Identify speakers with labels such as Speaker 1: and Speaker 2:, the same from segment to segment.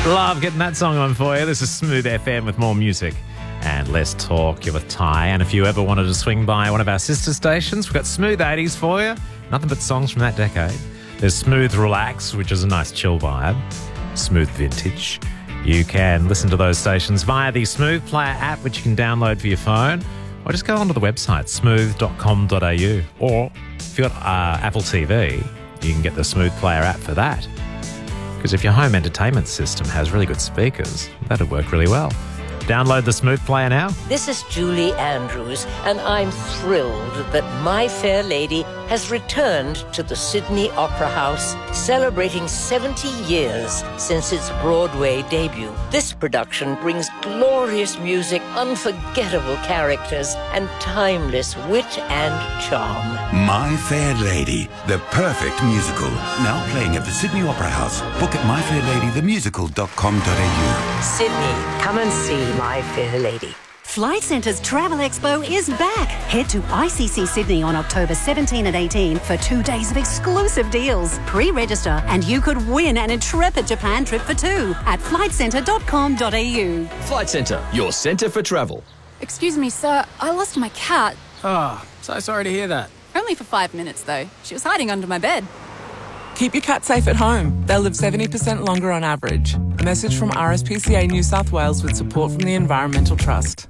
Speaker 1: Love getting that song on for you. This is Smooth FM with more music and less talk. You're with Ty. And if you ever wanted to swing by one of our sister stations, we've got Smooth 80s for you. Nothing but songs from that decade. There's Smooth Relax, which is a nice chill vibe. Smooth Vintage. You can listen to those stations via the Smooth Player app, which you can download for your phone, or just go onto the website, smooth.com.au. Or if you've got Apple TV, you can get the Smooth Player app for that. Because if your home entertainment system has really good speakers, that'd work really well. Download the Smooth Player now.
Speaker 2: This is Julie Andrews, and I'm thrilled that My Fair Lady has returned to the Sydney Opera House, celebrating 70 years since its Broadway debut. This production brings glorious music, unforgettable characters, and timeless wit and charm.
Speaker 3: My Fair Lady, the perfect musical. Now playing at the Sydney Opera House. Book at myfairladythemusical.com.au.
Speaker 2: Sydney, come and see My Fair Lady.
Speaker 4: Flight Centre's Travel Expo is back. Head to ICC Sydney on October 17 and 18 for 2 days of exclusive deals. Pre-register and you could win an intrepid Japan trip for two at flightcentre.com.au.
Speaker 5: Flight Centre, your centre for travel.
Speaker 6: Excuse me, sir. I lost my cat.
Speaker 7: Oh, so sorry to hear that.
Speaker 6: Only for 5 minutes, though. She was hiding under my bed.
Speaker 8: Keep your cat safe at home. They'll live 70% longer on average. A message from RSPCA New South Wales with support from the Environmental Trust.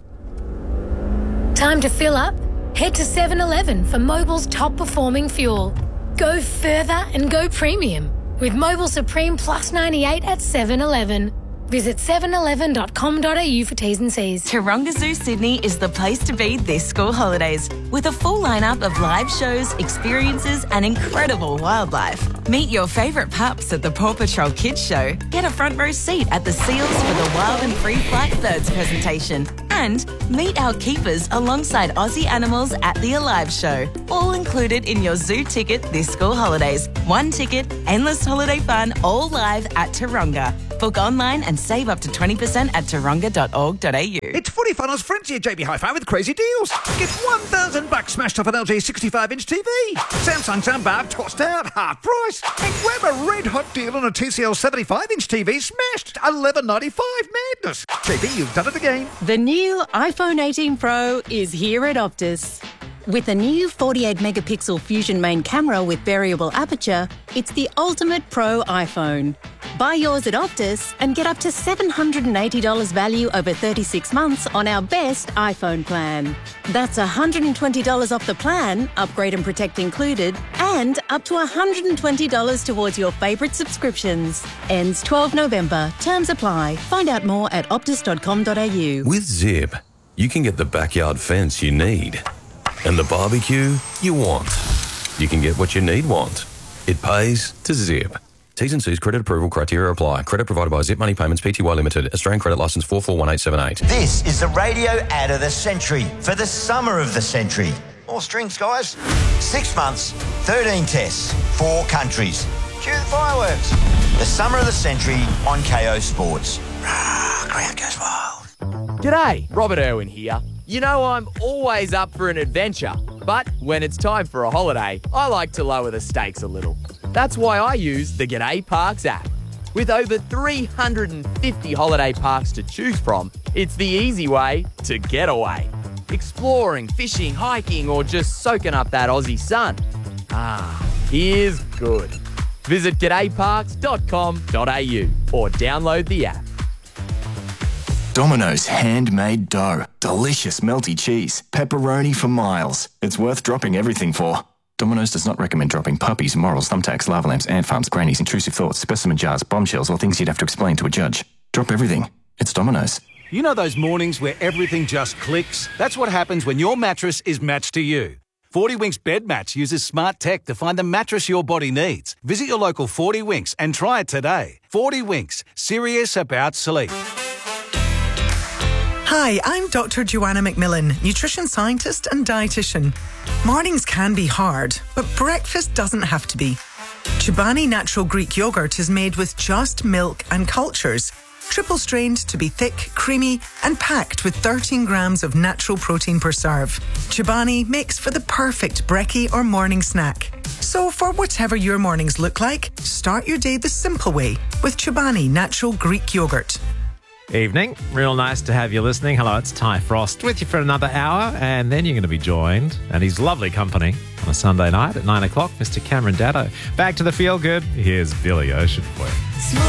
Speaker 9: Time to fill up? Head to 7-Eleven for Mobil's top performing fuel. Go further and go premium with Mobil Supreme Plus 98 at 7-Eleven. Visit 711.com.au for T's and C's.
Speaker 10: Taronga Zoo Sydney is the place to be this school holidays with a full lineup of live shows, experiences and incredible wildlife. Meet your favourite pups at the Paw Patrol Kids Show. Get a front row seat at the Seals for the Wild and Free Flight Birds presentation. And meet our keepers alongside Aussie animals at the Alive Show. All included in your zoo ticket this school holidays. One ticket, endless holiday fun, all live at Taronga. Book online and save up to 20% at taronga.org.au.
Speaker 11: It's Footy Funnels Frenzy at JB Hi-Fi with crazy deals. Get $1,000 smashed off an LG 65-inch TV. Samsung soundbar tossed out, half price. And grab a red-hot deal on a TCL 75-inch TV smashed. $11.95 madness. JB, you've done it again.
Speaker 12: The new iPhone 18 Pro is here at Optus. With a new 48-megapixel Fusion main camera with variable aperture, it's the ultimate pro iPhone. Buy yours at Optus and get up to $780 value over 36 months on our best iPhone plan. That's $120 off the plan, upgrade and protect included, and up to $120 towards your favourite subscriptions. Ends 12 November. Terms apply. Find out more at optus.com.au.
Speaker 13: With Zip, you can get the backyard fence you need and the barbecue you want. You can get what you want. It pays to Zip. T's and C's credit approval criteria apply. Credit provided by Zip Money Payments Pty Limited. Australian credit licence 441878.
Speaker 14: This is the radio ad of the century for the summer of the century. More strings, guys. 6 months, 13 tests, 4 countries. Cue the fireworks. The summer of the century on KO Sports. Crowd goes wild.
Speaker 15: G'day, Robert Irwin here. You know I'm always up for an adventure, but when it's time for a holiday, I like to lower the stakes a little. That's why I use the G'day Parks app. With over 350 holiday parks to choose from, it's the easy way to get away. Exploring, fishing, hiking, or just soaking up that Aussie sun. Here's good. Visit g'dayparks.com.au or download the app.
Speaker 16: Domino's handmade dough. Delicious melty cheese. Pepperoni for miles. It's worth dropping everything for. Domino's does not recommend dropping puppies, morals, thumbtacks, lava lamps, ant farms, grannies, intrusive thoughts, specimen jars, bombshells, or things you'd have to explain to a judge. Drop everything. It's Domino's.
Speaker 17: You know those mornings where everything just clicks? That's what happens when your mattress is matched to you. 40 Winks Bed Match uses smart tech to find the mattress your body needs. Visit your local 40 Winks and try it today. 40 Winks. Serious about sleep.
Speaker 18: Hi, I'm Dr. Joanna McMillan, nutrition scientist and dietitian. Mornings can be hard, but breakfast doesn't have to be. Chobani Natural Greek Yogurt is made with just milk and cultures. Triple strained to be thick, creamy, and packed with 13 grams of natural protein per serve. Chobani makes for the perfect brekkie or morning snack. So for whatever your mornings look like, start your day the simple way with Chobani Natural Greek Yogurt.
Speaker 1: Evening. Real nice to have you listening. Hello, it's Ty Frost with you for another hour, and then you're going to be joined, and his lovely company, on a Sunday night at 9 o'clock, Mr. Cameron Daddo. Back to the feel good. Here's Billy Ocean for you.